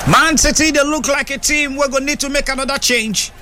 Man City, they look like a team we're going to need to make another change.